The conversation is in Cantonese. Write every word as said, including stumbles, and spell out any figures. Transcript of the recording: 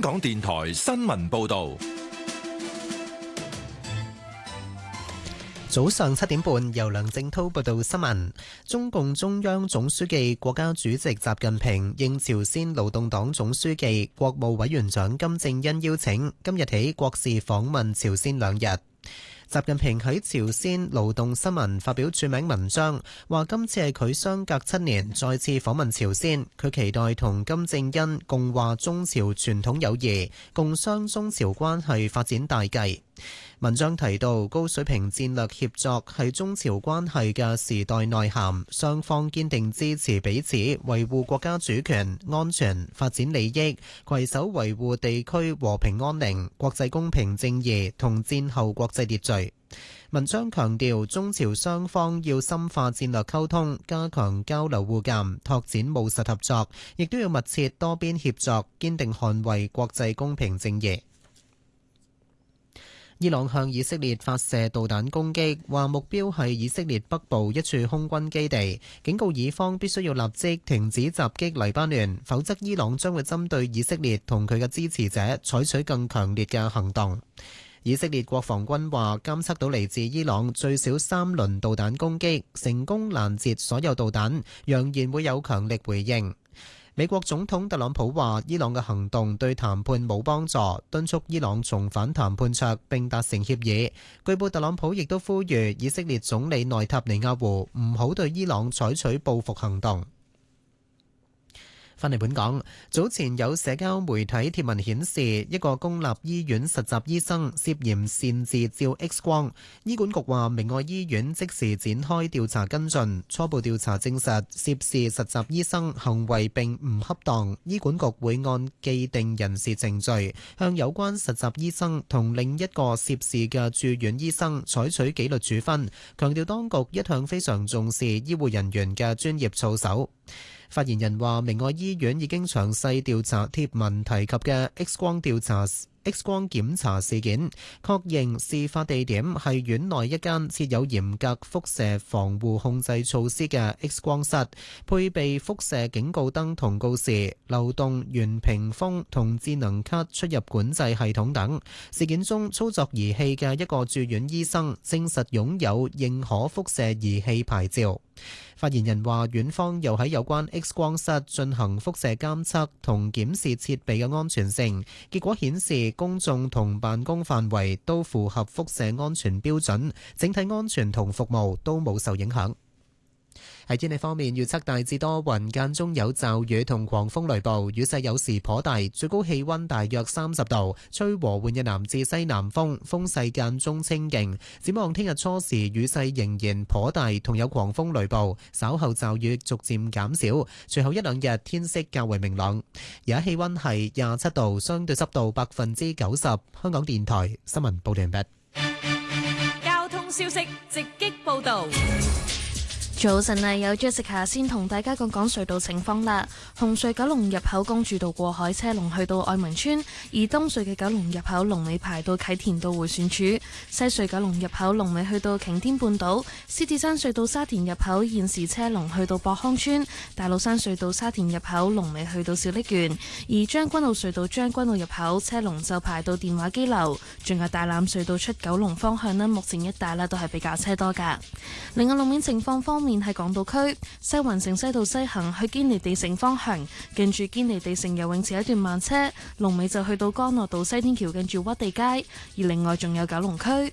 港電台新聞報道。 早上七點半，由梁正濤報道新聞。中共中央總書記、國家主席習近平應朝鮮勞動黨總書記、國務委員長金正恩邀請，今日起國事訪問朝鮮兩日。習近平喺朝鮮勞動新聞發表署名文章，話今次係佢相隔七年再次訪問朝鮮，佢期待同金正恩共話中朝傳統友誼，共商中朝關係發展大計。文章提到，高水平戰略協作係中朝關係嘅時代內涵，雙方堅定支持彼此維護國家主權、安全、發展利益，攜手維護地區和平安寧、國際公平正義同戰後國際秩序。文章強調，中朝雙方要深化戰略溝通，加強交流互鑑，拓展務實合作，亦都要密切多邊協作，堅定捍衛國際公平正義。伊朗向以色列發射導彈攻擊，話目標係以色列北部一處空軍基地，警告以方必須要立即停止襲擊黎巴嫩，否則伊朗將會針對以色列同佢嘅支持者採取更強烈嘅行動。以色列國防軍話監測到嚟自伊朗最少三輪導彈攻擊，成功攔截所有導彈，揚言會有強力回應。美國總統特朗普話伊朗嘅行動對談判冇幫助，敦促伊朗重返談判桌並達成協議。據報特朗普亦都呼籲以色列總理內塔尼亞胡唔好對伊朗採取報復行動。返嚟本港，早前有社交媒體貼文顯示，一個公立醫院實習醫生涉嫌擅自照 X 光。醫管局話，明愛醫院即時展開調查跟進，初步調查證實涉事實習醫生行為並唔恰當。醫管局會按既定人事程序，向有關實習醫生同另一個涉事嘅住院醫生採取紀律處分，強調當局一向非常重視醫護人員嘅專業操守。發言人話，明愛醫院已經詳細調查貼文提及嘅 X 光調查 X 光檢查事件，確認事發地點係院內一間設有嚴格輻射防護控制措施嘅 X 光室，配備輻射警告燈同告示、流動圓屏風同智能卡出入管制系統等。事件中操作儀器嘅一個住院醫生證實擁有認可輻射儀器牌照。發言人話，院方又喺有關 X 光室進行輻射監測同檢視設備嘅安全性，結果顯示公眾同辦公範圍都符合輻射安全標準，整體安全同服務都冇受影響。喺天氣方面，預測大致多雲，間中有驟雨同狂風雷暴，雨勢有時頗大，最高氣溫大約三十度，吹和緩嘅南至西南風，風勢間中清勁。展望聽日初時雨勢仍然頗大，同有狂風雷暴，稍後驟雨逐漸減少，隨後一兩日天色較為明朗。而家氣溫係廿七度，相對濕度百分之九十。香港電台新聞報道完畢。 交通消息直擊報道。 早晨啊，有 Jessica 先同大家講講隧道情況啦。紅隧九龍入口公主道過海車龍去到愛民村，而東隧嘅九龍入口龍尾排到啟田道迴旋處。西隧九龍入口龍尾去到擎天半島。獅子山隧道沙田入口現時車龍去到博康村。大老山隧道沙田入口龍尾去到小瀝源，而將軍澳隧道將軍澳入口車龍就排到電話機樓。仲有大欖隧道出九龍方向呢，目前一帶呢都係比較車多噶。另外路面情況方面，喺港島區西環城西道西行去堅尼地城方向，近住堅尼地城游泳池一段慢車，龍尾就去到干諾道西天橋近住屈地街。而另外仲有九龍區